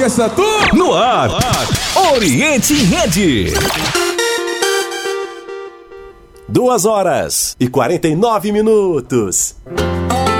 esqueça tudo. No ar, Oriente em Rede. 2h49.